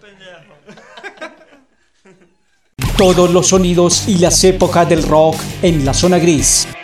Todos los sonidos y las épocas del rock en la zona gris.